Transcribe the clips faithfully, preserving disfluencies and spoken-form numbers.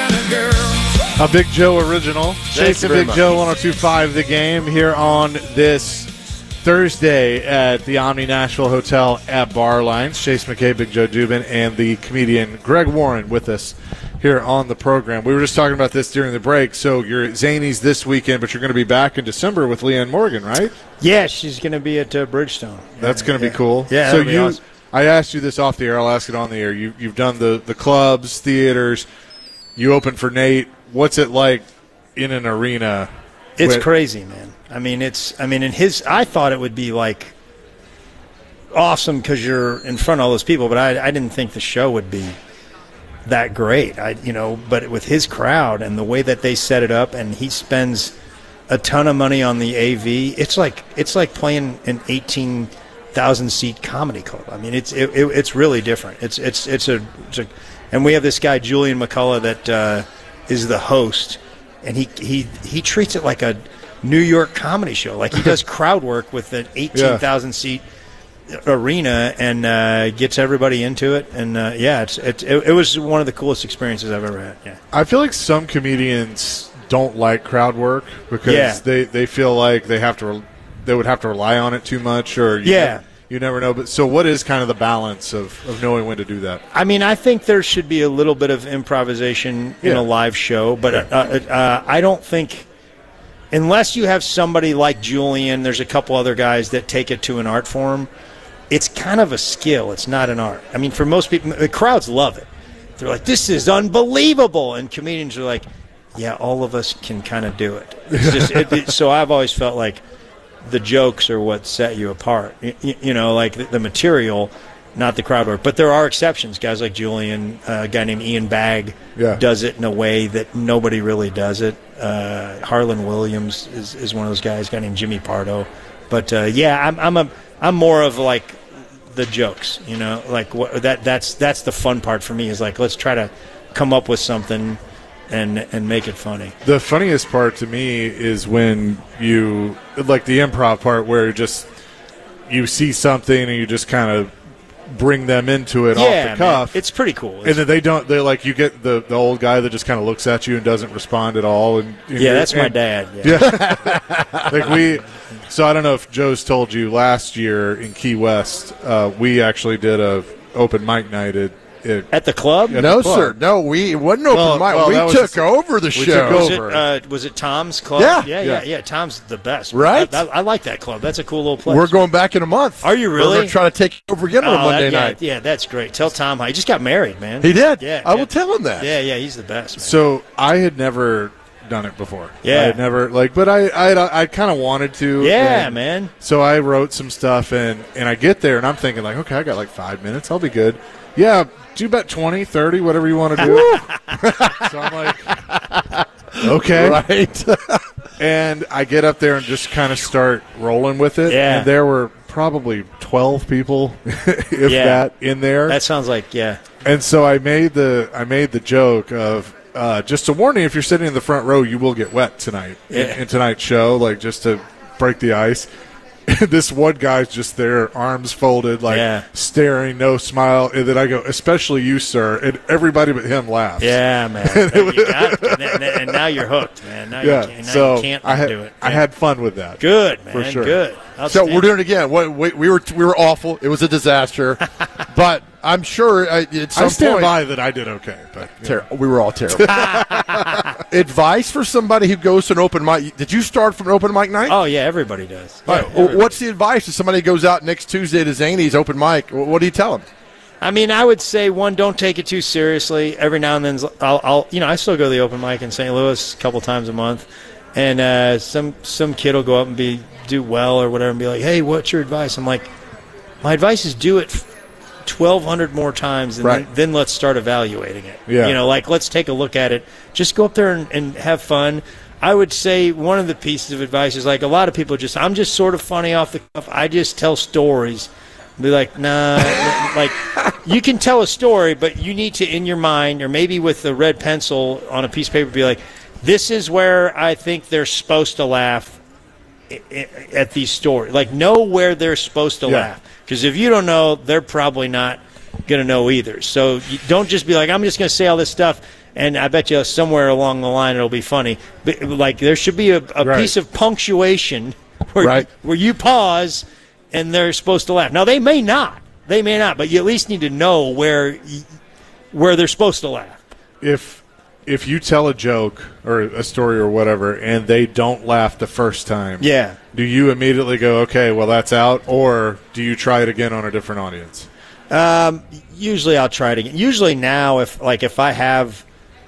A Big Joe original. Chasing Big much. Joe, one oh two point five The Game, here on this Thursday at the Omni Nashville Hotel at Barlines. Chase McKay, Big Joe Dubin, and the comedian Greg Warren with us here on the program. We were just talking about this during the break. So you're at Zanies this weekend, but you're going to be back in December with Leanne Morgan, right? Yeah, she's going to be at uh, Bridgestone. That's going to yeah. be cool. Yeah, so that'll be you, awesome. I asked you this off the air. I'll ask it on the air. You, you've done the, the clubs, theaters. You opened for Nate. What's it like in an arena? It's with- crazy, man. I mean, it's. I mean, in his, I thought it would be like awesome because you're in front of all those people, but I, I didn't think the show would be that great. I, you know, but with his crowd and the way that they set it up, and he spends a ton of money on the A V. It's like it's like playing an eighteen thousand seat comedy club. I mean, it's it, it, it's really different. It's it's it's a, it's a, and we have this guy Julian McCullough that uh, is the host, and he he he treats it like a New York comedy show. Like he does crowd work with an eighteen thousand seat arena and uh, gets everybody into it. And uh, yeah, it's, it's it, it was one of the coolest experiences I've ever had. Yeah, I feel like some comedians don't like crowd work because Yeah. they, they feel like they have to they would have to rely on it too much, or you Yeah. never, you never know. But so, what is kind of the balance of, of knowing when to do that? I mean, I think there should be a little bit of improvisation in Yeah. a live show, but uh, uh, I don't think unless you have somebody like Julian, there's a couple other guys that take it to an art form. It's kind of a skill. It's not an art. I mean, for most people, the crowds love it. They're like, this is unbelievable. And comedians are like, yeah, all of us can kind of do it. It's just, it, it, so I've always felt like the jokes are what set you apart. You, you know, like the, the material, not the crowd work. But there are exceptions. Guys like Julian, uh, a guy named Ian Bagg Yeah. does it in a way that nobody really does it. Uh, Harlan Williams is, is one of those guys, a guy named Jimmy Pardo. But, uh, yeah, I'm, I'm a I'm more of like the jokes, you know, like what, that. That's that's the fun part for me. Is like let's try to come up with something and and make it funny. The funniest part to me is when you like the improv part where just you see something and you just kind of bring them into it yeah, off the cuff. man, it's pretty cool. And then they don't. They like you get the, the old guy that just kind of looks at you and doesn't respond at all. And, and yeah, that's and, my dad. Yeah. Yeah. Like we. So I don't know if Joe's told you last year in Key West, uh, we actually did a open mic night at. at At the club? At No, the club. sir. No, we it wasn't open Well, mic. well, that we was took just- over the we show. took Was it, over. uh, was it Tom's club? Yeah. yeah, Yeah. yeah, yeah. Tom's the best, Right? I, I, I like that club. That's a cool little place. We're going back in a month. Are you We're really? going to try to take over again on a Oh, Monday that, yeah, night. Yeah, that's great. Tell Tom how he just got married, man. He did. Yeah, I yeah. will tell him that. Yeah, yeah, he's the best. Man. So I had never done it before. Yeah. I had never like, but I I, I kind of wanted to. Yeah, and man. So I wrote some stuff and and I get there and I'm thinking like, okay, I got like five minutes, I'll be good. Yeah, do about twenty, thirty, whatever you want to do. So I'm like, okay, Right. and I get up there and just kind of start rolling with it. Yeah. And there were probably twelve people, if Yeah. that, in there. That sounds like yeah. And so I made the I made the joke of uh, just a warning: if you're sitting in the front row, you will get wet tonight in, Yeah. in tonight's show, like just to break the ice. This one guy's just there, arms folded, like Yeah. staring, no smile. And then I go, "Especially you, sir," and everybody but him laughs. Yeah, man. You got it. And, and now you're hooked, man. Now, yeah. you, can't, now so you can't I had do it. I Yeah. had fun with that. good, man. for sure. Good. So Outstanding. we're doing it again. What, we, we were we were awful. It was a disaster. But I'm sure uh, at some I stand point, by that I did okay, but you know. Ter- we were all terrible. Advice for somebody who goes to an open mic. Did you start from an open mic night? Oh yeah, everybody does. All Yeah, right, well, everybody. what's the advice to somebody who goes out next Tuesday to Zany's open mic? Wh- What do you tell them? I mean, I would say one, don't take it too seriously. Every now and then, I'll, I'll you know, I still go to the open mic in Saint Louis a couple times a month, and uh, some some kid will go up and be do well or whatever, and be like, "Hey, what's your advice?" I'm like, "My advice is do it twelve hundred more times, and Right. then, then let's start evaluating it. Yeah. You know, like let's take a look at it. Just go up there and, and have fun." I would say one of the pieces of advice is like a lot of people just, I'm just sort of funny off the cuff. I just tell stories. Be like, nah, like you can tell a story, but you need to, in your mind, or maybe with a red pencil on a piece of paper, be like, this is where I think they're supposed to laugh i- i- at these stories. Like, know where they're supposed to Yeah. laugh. Because if you don't know, they're probably not going to know either. So you don't just be like, I'm just going to say all this stuff. and I bet you somewhere along the line it'll be funny. But, like there should be a, a Right. piece of punctuation where Right. where you pause and they're supposed to laugh. Now they may not, they may not, but you at least need to know where y- where they're supposed to laugh. If if you tell a joke or a story or whatever, and they don't laugh the first time, Yeah. do you immediately go, okay, well that's out, or do you try it again on a different audience? Um, usually I'll try it again. Usually now, if like if I have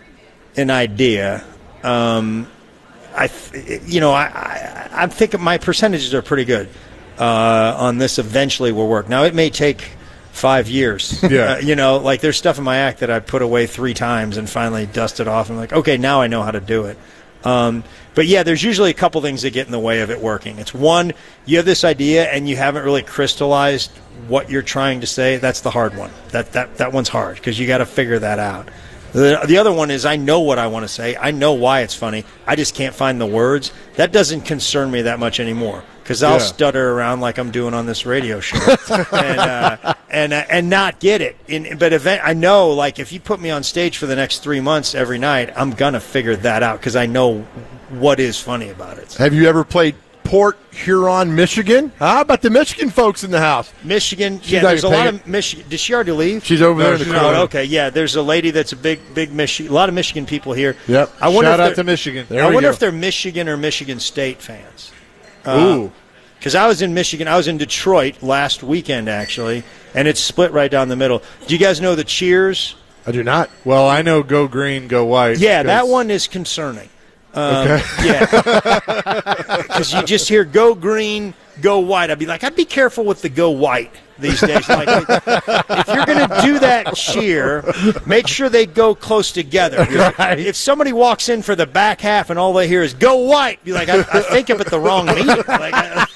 an idea, um, I th- you know I, I I'm thinking my percentages are pretty good uh, on this. Eventually will work. Now it may take five years. Yeah. Uh, you know, like there's stuff in my act that I put away three times and finally dusted off. I'm like, okay, now I know how to do it. Um, but yeah, there's usually a couple things that get in the way of it working. It's one, you have this idea and you haven't really crystallized what you're trying to say. That's the hard one. That that that one's hard because you got to figure that out. The, the other one is I know what I want to say. I know why it's funny. I just can't find the words. That doesn't concern me that much anymore because I'll Yeah. stutter around like I'm doing on this radio show and uh, and uh, and not get it. In, but event, I know like if you put me on stage for the next three months every night, I'm gonna figure that out because I know what is funny about it. Have you ever played Port Huron, Michigan? How about the Michigan folks in the house? Michigan, She's yeah. not There's a paying lot it. of Michigan. Did she already leave? She's over No, there in the she's corner. not. Oh, okay, yeah. There's a lady that's a big, big Michigan. A lot of Michigan people here. Yep. I wonder Shout if out they're- to Michigan. There I we wonder go. if they're Michigan or Michigan State fans. Ooh. Because I was in Michigan. I was in Detroit last weekend, actually, and it's split right down the middle. Do you guys know the cheers? I do not. Well, I know go green, go white. Yeah, that because- one is concerning. Um, Okay. Yeah. Because you just hear go green, go white. I'd be like, I'd be careful with the go white these days. Like, if you're going to do that cheer, make sure they go close together. Right. If somebody walks in for the back half and all they hear is go white, be like, I, I think I'm at the wrong meeting. Like, I-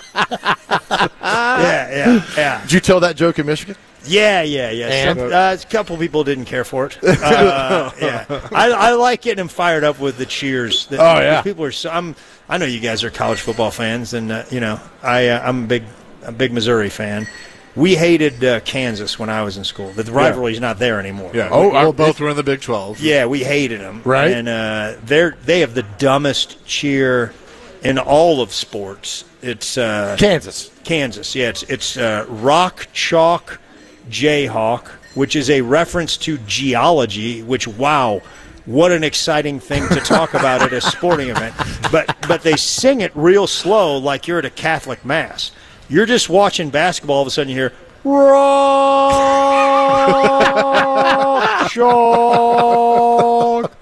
yeah, yeah, yeah. Did you tell that joke in Michigan? Yeah, yeah, yeah. And? Some, uh, a couple people didn't care for it. Uh, yeah, I, I like getting them fired up with the cheers. The, Oh, yeah. people are. So, I'm. I know you guys are college football fans, and uh, you know I. Uh, I'm a big, a big Missouri fan. We hated uh, Kansas when I was in school. The rivalry's not there anymore. Yeah. Oh, Oh, well, I- both were in the Big twelve. Yeah, we hated them. Right. And uh, they're they have the dumbest cheer in all of sports. It's uh, Kansas. Kansas. Yeah, it's it's uh, Rock Chalk Jayhawk, which is a reference to geology. Which wow, what an exciting thing to talk about at a sporting event. But but they sing it real slow, like you're at a Catholic mass. You're just watching basketball. All of a sudden, you hear Rock Chalk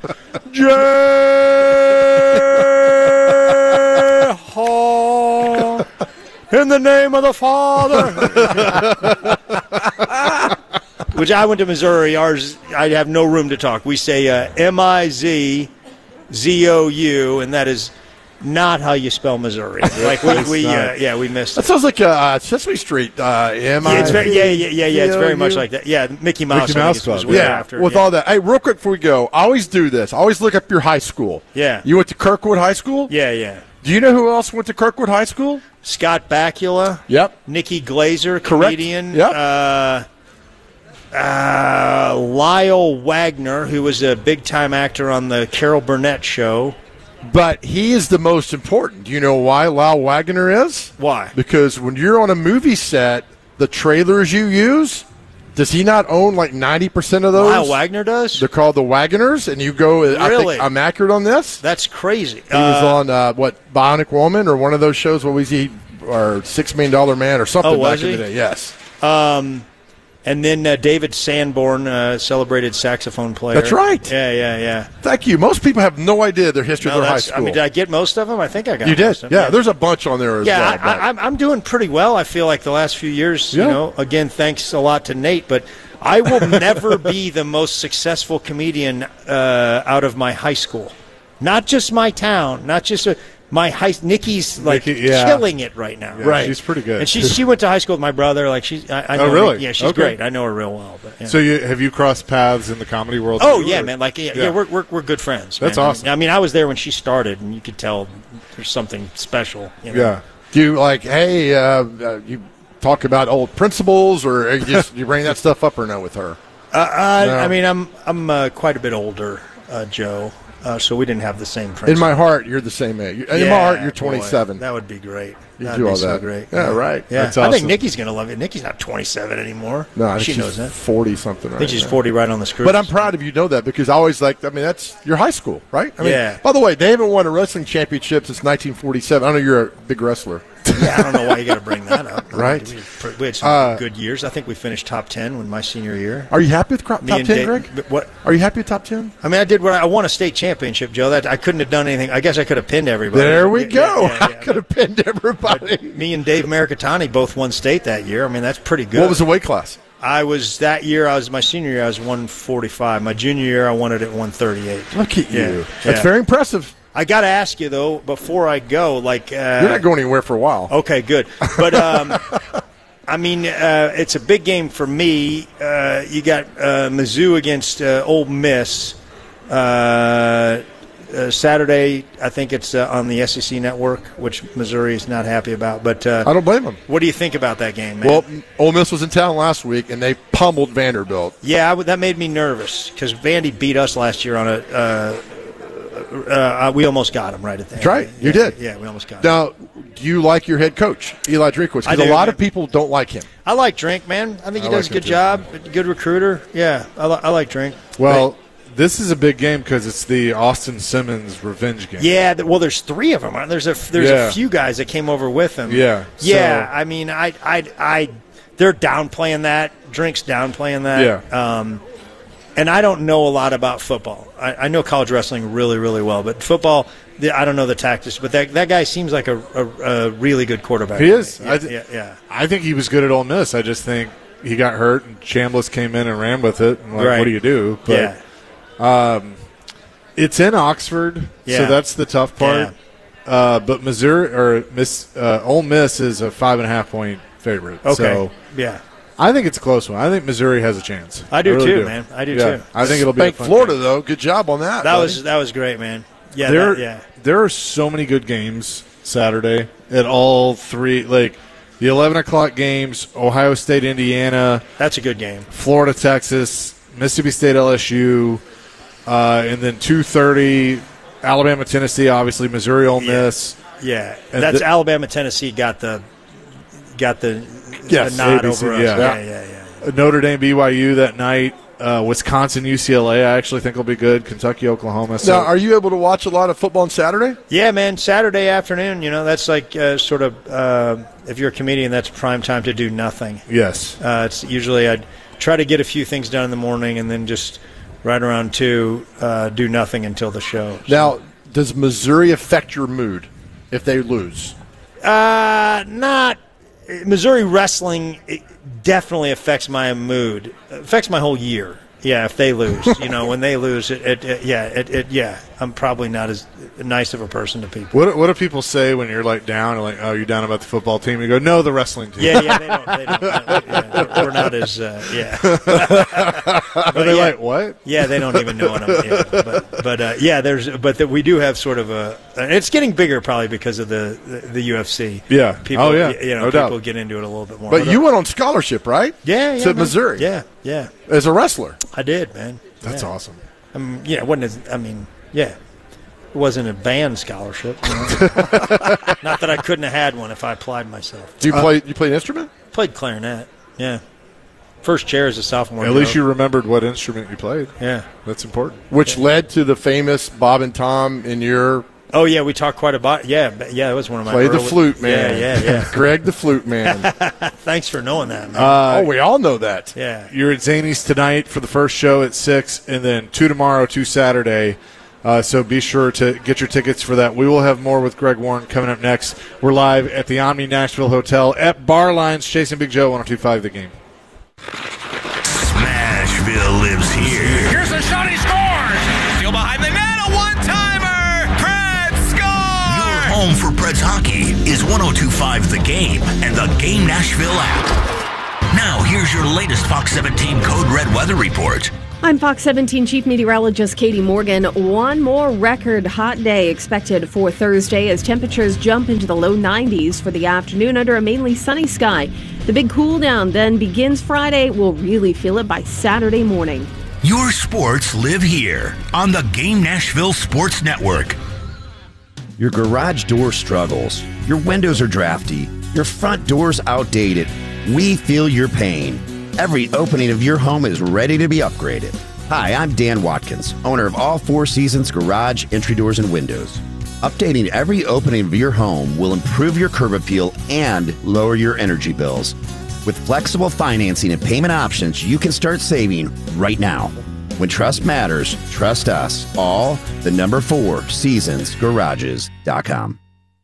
Jayhawk. In the name of the Father. Which I went to Missouri. Ours, I have no room to talk. We say uh, M I Z Z O U, and that is not how you spell Missouri. Like we, we uh, yeah, we missed That it. sounds like uh, Sesame Street. Uh, am Yeah, I? it's very, yeah, yeah, yeah, yeah. It's very much Z O U? like that. Yeah, Mickey Mouse. Mickey I think Mouse is- was Club. way Yeah, after. with yeah. all that. Hey, real quick before we go, I always do this. I always look up your high school. Yeah. You went to Kirkwood High School? Yeah, yeah. Do you know who else went to Kirkwood High School? Scott Bakula. Yep. Nikki Glazer, Correct. comedian. Yep. Uh, uh, Lyle Wagner, who was a big-time actor on the Carol Burnett show. But he is the most important. Do you know why Lyle Wagner is? Why? Because when you're on a movie set, the trailers you use, does he not own like ninety percent of those? Lyle Wagner does? They're called the Wagoners, and you go, I Really? think I'm accurate on this. That's crazy. He was on, uh, what, Bionic Woman or one of those shows? What was he? Or Six Million Dollar Man or something Oh, was back in he? the day. Yes. Um, and then uh, David Sanborn, uh, celebrated saxophone player. That's right. Yeah, yeah, yeah. Thank you. Most people have no idea their history No, of their high that's- school. I mean, did I get most of them? I think I got you did. most of them. Yeah, there's a bunch on there as Yeah, well. I, but- I, I'm, I'm doing pretty well. I feel like the last few years, Yeah. you know, again, thanks a lot to Nate, but I will never be the most successful comedian uh, out of my high school. Not just my town, not just uh, my high. Nikki's like Nikki, yeah. killing it right now. Yeah, Right. She's pretty good. And she she went to high school with my brother. Like she's, I, I know Oh, her- really? yeah, she's Okay. great. I know her real well. But yeah. So you have you crossed paths in the comedy world? Oh too, yeah, or- man! Like yeah, Yeah. yeah, we're, we're we're good friends. That's man. awesome. I mean, I was there when she started, and you could tell there's something special. You know? Yeah. Do you like, hey, uh, uh, you talk about old principles, or you just you bring that stuff up or no with her? Uh, uh, No. I mean, I'm I'm uh, quite a bit older, uh, Joe. Uh, so we didn't have the same principle. In my heart, you're the same age. In Yeah, my heart, you're boy, twenty-seven. that would be great. You That'd do be all so that. great. Yeah, right. Yeah, That's I think awesome. Nikki's going to love it. Nikki's not twenty-seven anymore. No, I think she she's knows that. forty something. Right I think she's now. forty right on the screw. But I'm proud of you know that because I always like, I mean, that's your high school, right? I mean, Yeah. By the way, they haven't won a wrestling championship since nineteen forty-seven. I know you're a big wrestler. Yeah, I don't know why you got to bring that up. Right. We had, we had some Uh, good years. I think we finished top ten when my senior year. Are you happy with cro- Me top and ten, Dave- Greg? but What? Are you happy with top ten? I mean, I did what I, I won a state championship, Joe. That I couldn't have done anything. I guess I could have pinned everybody. There we Yeah, go. yeah, yeah, I yeah. could have pinned everybody. Me and Dave Maricatani both won state that year. I mean, that's pretty good. What was the weight class? I was that year. I was my senior year. I was one forty-five. My junior year, I won it at one thirty-eight. Look at Yeah, you. That's yeah. very impressive. I got to ask you though before I go, like uh, You're not going anywhere for a while. Okay, good. But um, I mean, uh, it's a big game for me. Uh, you got uh, Mizzou against uh, Ole Miss uh, uh, Saturday. I think it's uh, on the S E C network, which Missouri is not happy about. But uh, I don't blame them. what do you think about that game, man? Well, Ole Miss was in town last week, and they pummeled Vanderbilt. yeah, I w- that made me nervous because Vandy beat us last year on a. Uh, uh, we almost got him right at the end. That's right. You Yeah, did. Yeah, we almost got him. Now, do you like your head coach, Eli Drinkwitz? I Because a do, lot man. of people don't like him. I like Drink, man. I think he I does like a good him, too. job. Good recruiter. Yeah, I, li- I like Drink. Well, this is a big game because it's the Austin Simmons revenge game. Yeah, th- well, there's three of them. Aren't there? There's a there's Yeah. a few guys that came over with him. Yeah, yeah. so- I mean, I I I they're downplaying that. Drink's downplaying that. Yeah. Um, and I don't know a lot about football. I, I know college wrestling really really well, but football, the, I don't know the tactics. But that that guy seems like a a, a really good quarterback. He is. Yeah, I th- yeah, yeah. I think he was good at Ole Miss. I just think he got hurt, and Chambliss came in and ran with it. And like, Right. what do you do? But yeah. it's in Oxford, Yeah. so that's the tough part. Uh, but Missouri or Miss uh, Ole Miss is a five and a half point favorite. Okay. So yeah. I think it's a close one. I think Missouri has a chance. I do really too, do. man. I do Yeah. too. I think it'll be a Bank fun Florida, game. though. Good job on that. That buddy. was that was great, man. Yeah. There, that, yeah. there are so many good games Saturday at all three. Like the eleven o'clock games: Ohio State, Indiana, That's a good game. Florida, Texas, Mississippi State, L S U, uh, and then two thirty, Alabama, Tennessee. Obviously, Missouri, Ole Yeah. Miss. Yeah, And that's the- Alabama. Tennessee got the got the, Yes, the nod A B C, over us. yeah. Yeah, yeah, yeah. Notre Dame, B Y U that night. Uh, Wisconsin, U C L A. I actually think will be good. Kentucky, Oklahoma. So Now, are you able to watch a lot of football on Saturday? Yeah, man. Saturday afternoon. You know, that's like uh, sort of uh, if you're a comedian, that's prime time to do nothing. yes, Uh, it's usually I'd try to get a few things done in the morning and then just right around two uh, do nothing until the show. Now, does Missouri affect your mood if they lose? Uh, not Missouri wrestling. It definitely affects my mood. Affects my whole year. Yeah, if they lose, you know, when they lose, it, it, it yeah, it, it, yeah, I'm probably not as nice of a person to people. What what do people say when you're like down? Like, oh, you're down about the football team. You go, no, the wrestling team. Yeah, yeah, they don't. They don't yeah, we're not as uh, yeah. Are they yeah. like what? Yeah, they don't even know what I'm. Yeah, but but uh, yeah, there's but that we do have sort of a. It's getting bigger probably because of the the, the U F C. Yeah. People, Oh, yeah. you know, No people doubt. get into it a little bit more. But you went on scholarship, right? yeah, yeah, to man. Missouri. Yeah, yeah, As a wrestler. I did, man. That's yeah. awesome. Um, yeah, it wasn't. As, I mean, yeah, it wasn't a band scholarship. You know? Not that I couldn't have had one if I applied myself. Do you play? You play an instrument? Played clarinet. Yeah, first chair as a sophomore. At least Joe. you remembered what instrument you played. Yeah. That's important. Which led to the famous Bob and Tom in your Oh yeah, we talked quite about. Yeah, but- yeah, that was one of my. play the early- flute man. Yeah, yeah, yeah. Greg the flute man. Thanks for knowing that, man. oh, we all know that. yeah. You're at Zany's tonight for the first show at six, and then two tomorrow, two Saturday. Uh, so be sure to get your tickets for that. We will have more with Greg Warren coming up next. We're live at the Omni Nashville Hotel at Bar Lines. Chasing Big Joe, one oh two point five The Game. Smashville lives here. Here's a shot, he scores! Still behind the net, a one-timer! Preds Your score! home for Preds hockey is one oh two point five The Game and the Game Nashville app. Now, here's your latest Fox seventeen Code Red weather report. I'm Fox seventeen Chief Meteorologist Katie Morgan. One more record hot day expected for Thursday as temperatures jump into the low nineties for the afternoon under a mainly sunny sky. The big cool down then begins Friday. We'll really feel it by Saturday morning. Your sports live here on the Game Nashville Sports Network. Your garage door struggles. Your windows are drafty. Your front door's outdated. We feel your pain. Every opening of your home is ready to be upgraded. Hi, I'm Dan Watkins, owner of All Four Seasons Garage, Entry Doors, and Windows. Updating every opening of your home will improve your curb appeal and lower your energy bills. With flexible financing and payment options, you can start saving right now. When trust matters, trust us. All the number four seasons garages dot com.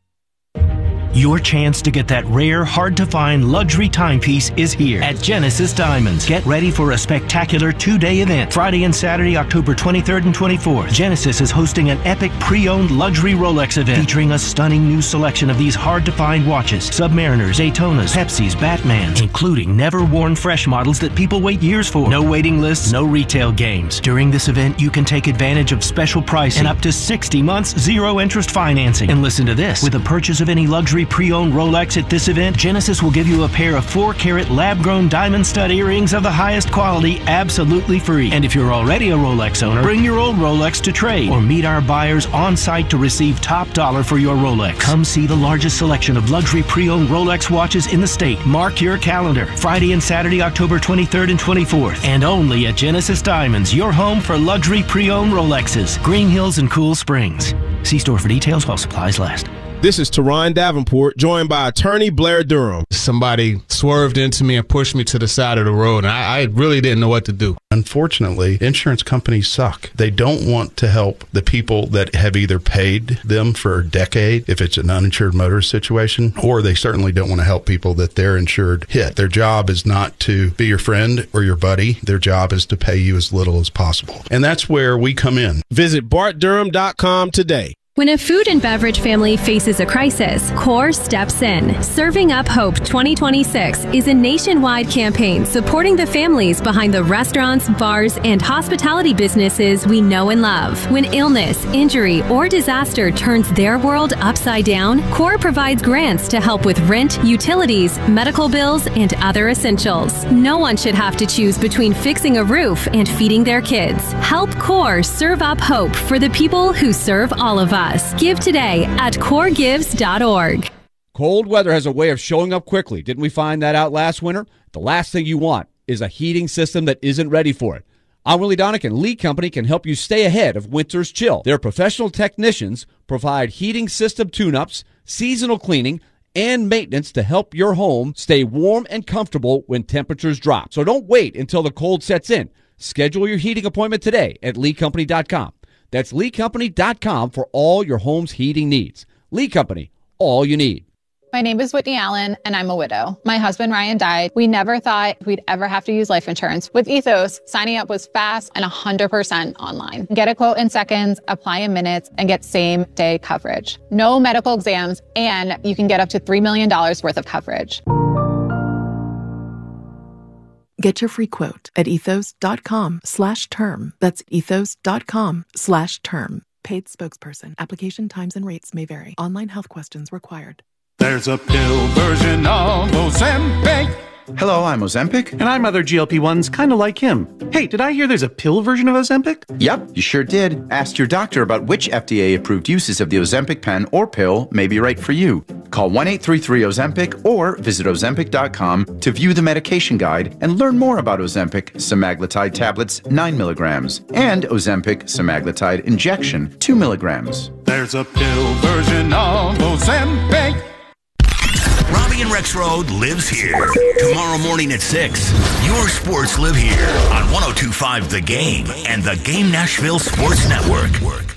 Your chance to get that rare, hard-to-find luxury timepiece is here at Genesis Diamonds. Get ready for a spectacular two-day event. Friday and Saturday, October twenty-third and twenty-fourth. Genesis is hosting an epic pre-owned luxury Rolex event featuring a stunning new selection of these hard-to-find watches. Submariners, Daytonas, Pepsis, Batmans, including never-worn fresh models that people wait years for. No waiting lists, no retail games. During this event, you can take advantage of special pricing and up to sixty months zero-interest financing. And listen to this. With a purchase of any luxury pre-owned Rolex at this event, Genesis will give you a pair of four carat lab-grown diamond stud earrings of the highest quality absolutely free. And if you're already a Rolex owner, bring your old Rolex to trade or meet our buyers on site to receive top dollar for your Rolex. Come see the largest selection of luxury pre-owned Rolex watches in the state. Mark your calendar. Friday and Saturday, October twenty-third and twenty-fourth. And only at Genesis Diamonds, your home for luxury pre-owned Rolexes. Green Hills and Cool Springs. See store for details while supplies last. This is Teron Davenport, joined by attorney Blair Durham. Somebody swerved into me and pushed me to the side of the road, and I, I really didn't know what to do. Unfortunately, insurance companies suck. They don't want to help the people that have either paid them for a decade, if it's an uninsured motorist situation, or they certainly don't want to help people that they're insured hit. Their job is not to be your friend or your buddy. Their job is to pay you as little as possible. And that's where we come in. Visit bart durham dot com today. When a food and beverage family faces a crisis, CORE steps in. Serving Up Hope twenty twenty-six is a nationwide campaign supporting the families behind the restaurants, bars, and hospitality businesses we know and love. When illness, injury, or disaster turns their world upside down, CORE provides grants to help with rent, utilities, medical bills, and other essentials. No one should have to choose between fixing a roof and feeding their kids. Help CORE serve up hope for the people who serve all of us. Give today at core gives dot org. Cold weather has a way of showing up quickly. Didn't we find that out last winter? The last thing you want is a heating system that isn't ready for it. I'm Willie Donick, and Lee Company can help you stay ahead of winter's chill. Their professional technicians provide heating system tune-ups, seasonal cleaning, and maintenance to help your home stay warm and comfortable when temperatures drop. So don't wait until the cold sets in. Schedule your heating appointment today at lee company dot com. That's lee company dot com for all your home's heating needs. Lee Company, all you need. My name is Whitney Allen, and I'm a widow. My husband, Ryan, died. We never thought we'd ever have to use life insurance. With Ethos, signing up was fast and one hundred percent online. Get a quote in seconds, apply in minutes, and get same-day coverage. No medical exams, and you can get up to three million dollars worth of coverage. Get your free quote at ethos.com slash term. That's ethos.com slash term. Paid spokesperson. Application times and rates may vary. Online health questions required. There's a pill version of Ozempic. Hello, I'm Ozempic. And I'm other G L P ones kind of like him. Hey, did I hear there's a pill version of Ozempic? Yep, you sure did. Ask your doctor about which F D A-approved uses of the Ozempic pen or pill may be right for you. Call one eight three three Ozempic or visit ozempic dot com to view the medication guide and learn more about Ozempic semaglutide tablets nine milligrams and Ozempic semaglutide injection two milligrams. There's a pill version of Ozempic. Robbie and Rexroad lives here. Tomorrow morning at six. Your sports live here on one oh two point five The Game and the Game Nashville Sports Network.